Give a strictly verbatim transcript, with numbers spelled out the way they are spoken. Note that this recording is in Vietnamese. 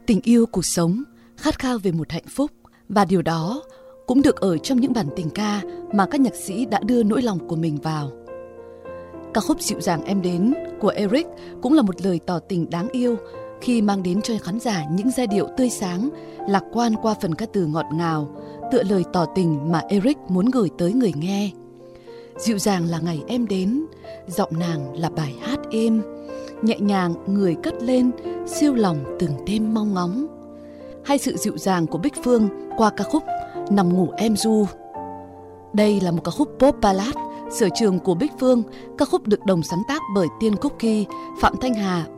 Tình yêu cuộc sống, khát khao về một hạnh phúc, và điều đó cũng được ở trong những bản tình ca mà các nhạc sĩ đã đưa nỗi lòng của mình vào. Ca khúc Dịu dàng em đến của Eric cũng là một lời tỏ tình đáng yêu khi mang đến cho khán giả những giai điệu tươi sáng, lạc quan qua phần ca từ ngọt ngào, tựa lời tỏ tình mà Eric muốn gửi tới người nghe. Dịu dàng là ngày em đến, giọng nàng là bài hát êm, nhẹ nhàng người cất lên, siêu lòng từng đêm mong ngóng. Hay sự dịu dàng của Bích Phương qua ca khúc Nằm ngủ em ru. Đây là một ca khúc pop ballad sở trường của Bích Phương, ca khúc được đồng sáng tác bởi Tiên Cookie, Phạm Thanh Hà